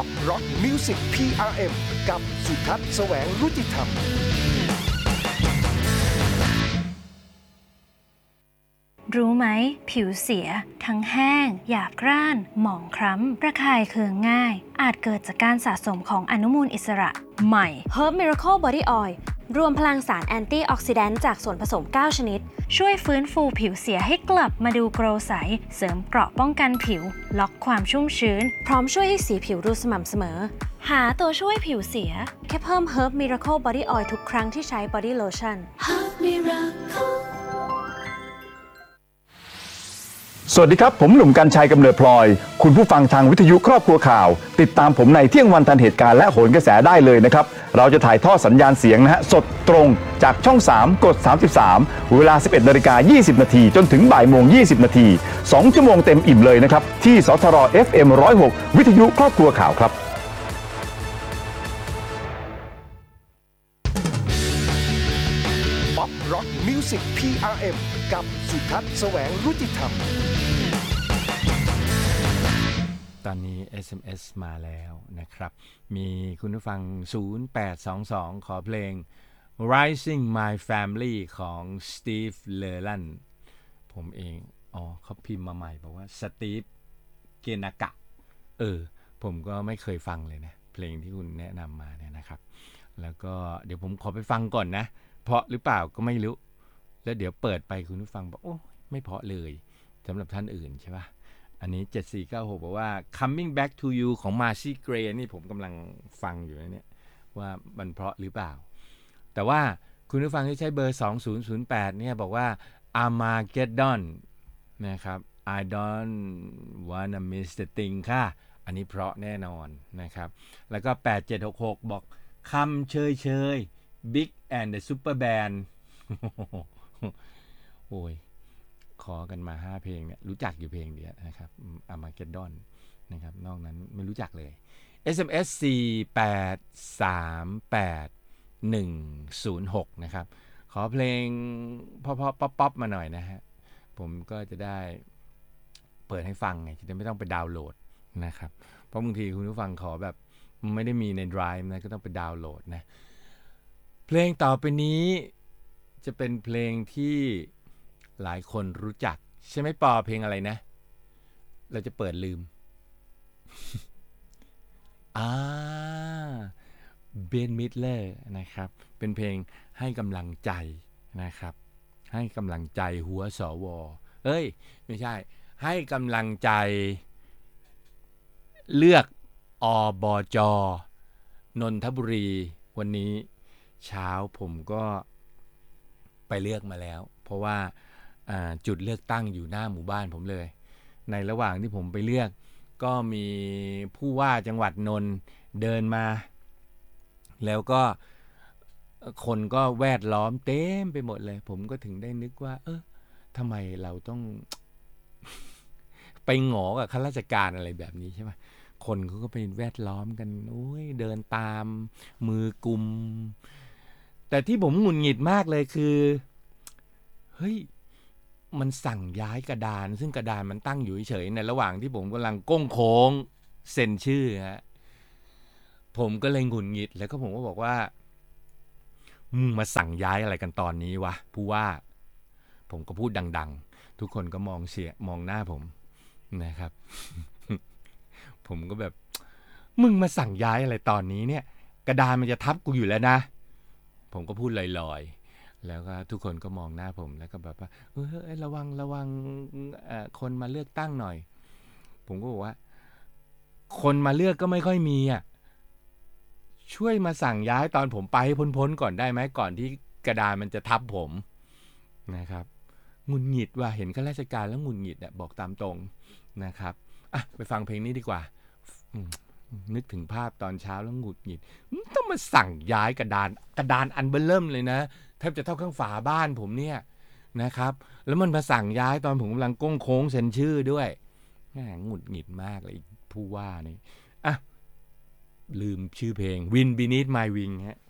Pop Rock Music PRM กับสุทัศน์แสวงรุติธรรมรู้ไหมผิวเสียทั้งแห้งหยาบกร้านหมองคล้ำระคายเคืองง่ายอาจเกิดจากการสะสมของอนุมูลอิสระใหม่ Herb Miracle Body Oil รวมพลังสารแอนตี้ออกซิแดนต์จากส่วนผสม9ชนิดช่วยฟื้นฟูผิวเสียให้กลับมาดูโกลว์ใสเสริมเกราะป้องกันผิวล็อกความชุ่มชื้นพร้อมช่วยให้สีผิวดูสม่ำเสมอหาตัวช่วยผิวเสียแค่เพิ่ม Herb Miracle Body Oil ทุกครั้งที่ใช้ Body Lotion Herb Miracle สวัสดีครับผมหนุ่มกรรชัยกำเนิดพลอยคุณผู้ฟังทางวิทยุครอบครัวข่าวติดตามผมในเที่ยงวันทันเหตุการณ์และโหนกระแสได้เลยนะครับเราจะถ่ายทอดสัญญาณเสียงนะฮะสดตรงจากช่อง3กด33เวลา 11:20 น.จนถึงบ่ายโมง20 นาที2ชั่วโมงเต็มอิ่มเลยนะครับที่สทร FM 106วิทยุครอบครัวข่าวครับ Pop Rock Music PRM กับสุทัศน์แสวงรุติธรรมตอนนี้ SMS มาแล้วนะครับมีคุณผู้ฟัง0822ขอเพลง Rising My Family ของ Steve Leland ผมเองเขาพิมพ์มาใหม่บอกว่า Steve เกนากะผมก็ไม่เคยฟังเลยนะเพลงที่คุณแนะนำมาเนี่ยนะครับแล้วก็เดี๋ยวผมขอไปฟังก่อนนะเพราะหรือเปล่าก็ไม่รู้แล้วเดี๋ยวเปิดไปคุณผู้ฟังบอกโอ้ไม่เพราะเลยสำหรับท่านอื่นใช่ป่ะอันนี้7496บอกว่า Coming Back to You ของ Marcy Gray นี่ผมกำลังฟังอยู่นะเนี่ยว่ามันเพราะหรือเปล่าแต่ว่าคุณผู้ฟังที่ใช้เบอร์2008เนี่ยบอกว่า Armageddon นะครับ I don't wanna miss the thing ค่ะอันนี้เพราะแน่นอนนะครับแล้วก็8766บอกคำเชยBig and the Super Band โอ้ยขอกันมา5เพลงเนี่ยรู้จักอยู่เพลงเดียวนะครับ Armageddon นะครับนอกนั้นไม่รู้จักเลย SMS 4838106นะครับขอเพลงพอป๊อปมาหน่อยนะฮะผมก็จะได้เปิดให้ฟังไงจะได้ไม่ต้องไปดาวน์โหลดนะครับเพราะบางทีคุณผู้ฟังขอแบบไม่ได้มีใน Drive นะก็ต้องไปดาวน์โหลดนะเพลงต่อไปนี้จะเป็นเพลงที่หลายคนรู้จักใช่ไหมปอเพลงอะไรนะเราจะเปิดลืมเบนมิดเลอร์นะครับเป็นเพลงให้กำลังใจนะครับให้กำลังใจหัวสวไม่ใช่ให้กำลังใจเลือกอบจ.นนทบุรีวันนี้เช้าผมก็ไปเลือกมาแล้วเพราะว่าจุดเลือกตั้งอยู่หน้าหมู่บ้านผมเลยในระหว่างที่ผมไปเลือกก็มีผู้ว่าจังหวัดนนท์เดินมาแล้วก็คนก็แวดล้อมเต็มไปหมดเลยผมก็ถึงได้นึกว่าทำไมเราต้อง ไปหงอกับข้าราชการอะไรแบบนี้ใช่ไหมคนเขาก็ไปแวดล้อมกันเดินตามมือกุมแต่ที่ผมหงุดหงิดมากเลยคือเฮ้ยมันสั่งย้ายกระดานซึ่งกระดานมันตั้งอยู่เฉยในระหว่างที่ผมกำลังก้งโค้งเซ็นชื่อฮะผมก็เลยหงุดหงิดแล้วก็ผมก็บอกว่ามึงมาสั่งย้ายอะไรกันตอนนี้วะผู้ว่าผมก็พูดดังๆทุกคนก็มองหน้าผมนะครับ ผมก็แบบมึงมาสั่งย้ายอะไรตอนนี้เนี่ยกระดานมันจะทับกูอยู่แล้วนะผมก็พูดลอยๆแล้วก็ทุกคนก็มองหน้าผมแล้วก็แบบว่าระวังคนมาเลือกตั้งหน่อยผมก็บอกว่าคนมาเลือกก็ไม่ค่อยมีช่วยมาสั่งย้ายตอนผมไปให้พ้นก่อนได้ไหมก่อนที่กระดานมันจะทับผมนะครับหงุดหงิดว่าเห็นข้าราชการแล้วหงุดหงิดบอกตามตรงนะครับไปฟังเพลงนี้ดีกว่านึกถึงภาพตอนเช้าแล้วหงุดหงิดต้องมาสั่งย้ายกระดานอันเบิ่มเริ่มเลยนะแทบจะเท่าข้างฝาบ้านผมเนี่ยนะครับแล้วมันมาสั่งย้ายตอนผมกำลังก้งโค้งเซ็นชื่อด้วยหงุดหงิดมากเลยผู้ว่านี่ลืมชื่อเพลง Wind Beneath My Wing ฮะ